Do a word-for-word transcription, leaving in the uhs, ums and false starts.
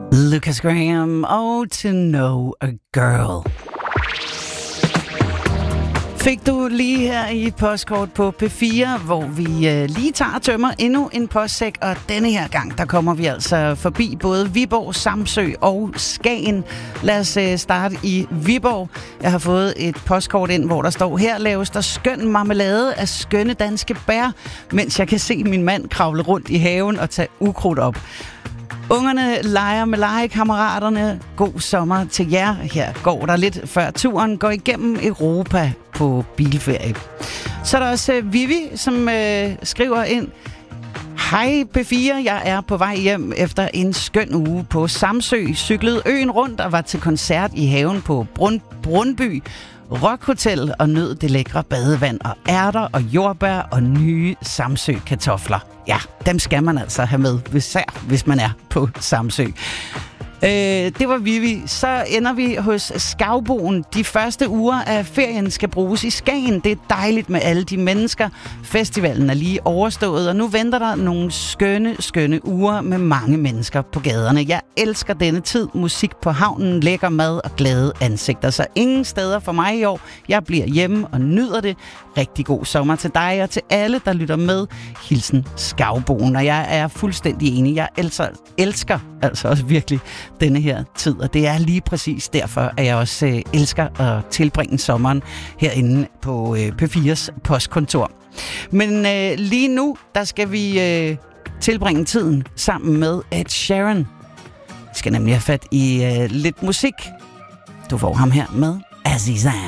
Lucas Graham, Oh to Know a Girl. Fik du lige her i postkort på P fire, hvor vi øh, lige tager og tømmer endnu en postsæk, og denne her gang, der kommer vi altså forbi både Viborg, Samsø og Skagen. Lad os øh, starte i Viborg. Jeg har fået et postkort ind, hvor der står, her laves der skøn marmelade af skønne danske bær, mens jeg kan se min mand kravle rundt i haven og tage ukrudt op. Ungerne leger med legekammeraterne. God sommer til jer. Her går der lidt før turen går igennem Europa på bilferie. Så er der også uh, Vivi, som uh, skriver ind. Hej P fire, jeg er på vej hjem efter en skøn uge på Samsø. Cyklede øen rundt og var til koncert i haven på Brun- Brunby Rock Hotel og nød det lækre badevand og ærter og jordbær og nye Samsø kartofler. Ja, dem skal man altså have med, især hvis man er på Samsø. Øh, det var Vivi. Så ender vi hos Skavboen. De første uger af ferien skal bruges i Skagen. Det er dejligt med alle de mennesker. Festivalen er lige overstået, og nu venter der nogle skønne, skønne uger med mange mennesker på gaderne. Jeg elsker denne tid. Musik på havnen, lækker mad og glade ansigter. Så ingen steder for mig i år. Jeg bliver hjemme og nyder det. Rigtig god sommer til dig og til alle, der lytter med. Hilsen Skavboen. Og jeg er fuldstændig enig. Jeg elsker, elsker altså også virkelig denne her tid, og det er lige præcis derfor, at jeg også øh, elsker at tilbringe sommeren herinde på øh, P fires postkontor. Men øh, lige nu, der skal vi øh, tilbringe tiden sammen med Ed Sheeran. Vi skal nemlig have fat i øh, lidt musik. Du får ham her med Azizam.